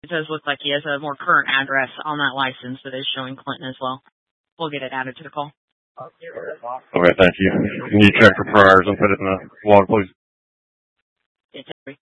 It does look like he has a more current address on that license that is showing Clinton as well. We'll get it added to the call. Okay, thank you. Can you check for priors and put it in the log, please? Yeah,